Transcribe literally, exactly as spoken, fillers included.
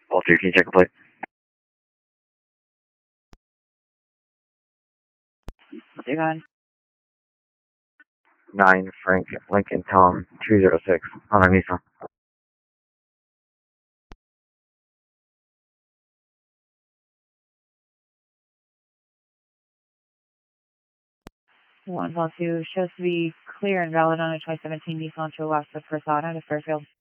Walter, can you check the plate? You got it. nine Frank Lincoln Tom two zero six on a Nissan. one, one, two, shows to be clear and valid on a twenty seventeen Nissan Trilasta Persona to Fairfield.